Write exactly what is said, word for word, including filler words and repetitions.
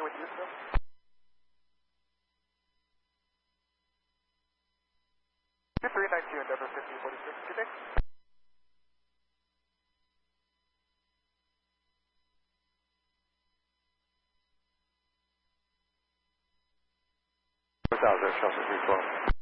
with Houston. two three nine two Endeavor fifteen forty-six, good day. four thousand, Chelsea three twelve.